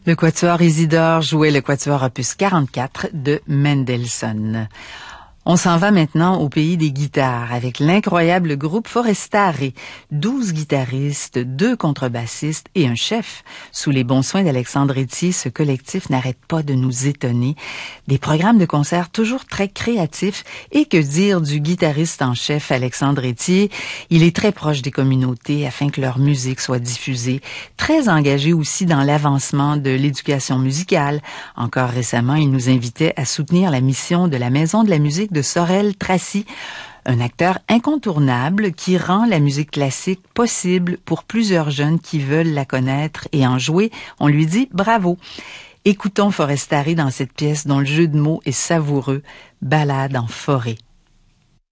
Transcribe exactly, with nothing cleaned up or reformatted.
Le quatuor Isidore jouait le quatuor opus quarante-quatre de Mendelssohn. On s'en va maintenant au pays des guitares avec l'incroyable groupe Forestare. douze guitaristes, deux contrebassistes et un chef. Sous les bons soins d'Alexandre Etier, ce collectif n'arrête pas de nous étonner. Des programmes de concerts toujours très créatifs. Et que dire du guitariste en chef Alexandre Etier? Il est très proche des communautés afin que leur musique soit diffusée. Très engagé aussi dans l'avancement de l'éducation musicale. Encore récemment, il nous invitait à soutenir la mission de la Maison de la musique de Sorel-Tracy, un acteur incontournable qui rend la musique classique possible pour plusieurs jeunes qui veulent la connaître et en jouer. On lui dit bravo. Écoutons Forestare dans cette pièce dont le jeu de mots est savoureux, Ballade en forêt.